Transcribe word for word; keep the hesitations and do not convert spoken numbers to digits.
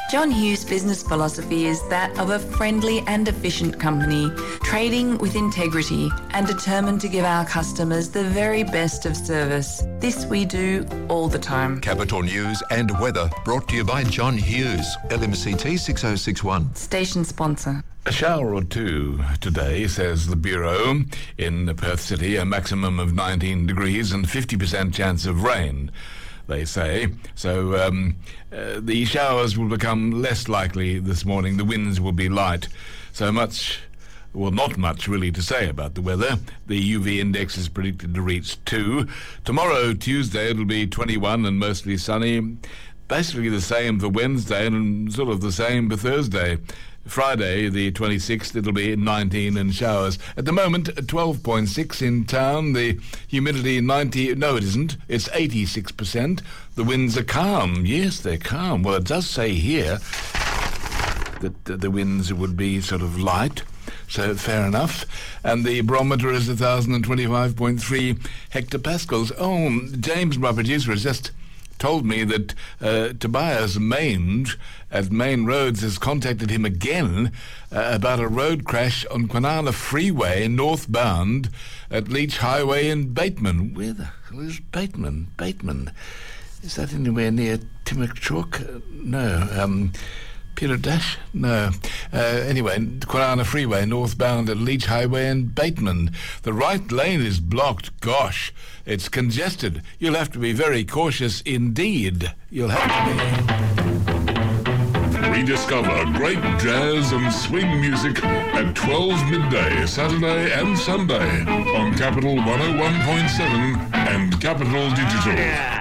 John Hughes' business philosophy is that of a friendly and efficient company, trading with integrity and determined to give our customers the very best of service. This we do all the time. Capital News and weather brought to you by John Hughes, L M C T six oh six one. Station sponsor. A shower or two today, says the Bureau. In Perth City, a maximum of nineteen degrees and fifty percent chance of rain, they say. So um, uh, the showers will become less likely this morning. The winds will be light. So much, well, not much really to say about the weather. The U V index is predicted to reach two. Tomorrow, Tuesday, it'll be twenty-one and mostly sunny. Basically the same for Wednesday and sort of the same for Thursday. Friday, the twenty-sixth, it'll be nineteen and showers. At the moment, twelve point six in town. The humidity, ninety... No, it isn't. It's eighty-six percent. The winds are calm. Yes, they're calm. Well, it does say here that uh, the winds would be sort of light, so fair enough. And the barometer is one thousand twenty-five point three hectopascals. Oh, James, my producer, has just told me that uh, Tobias Mange at Main Roads has contacted him again uh, about a road crash on Kwinana Freeway northbound at Leach Highway in Bateman. Where the hell is Bateman? Bateman. Is that anywhere near Timmachawk? Uh, no. Um, Dash? No. Uh, anyway, Kwinana Freeway northbound at Leach Highway in Bateman. The right lane is blocked. Gosh, it's congested. You'll have to be very cautious indeed. You'll have to be. Rediscover great jazz and swing music at twelve midday, Saturday and Sunday on Capital one oh one point seven and Capital Digital.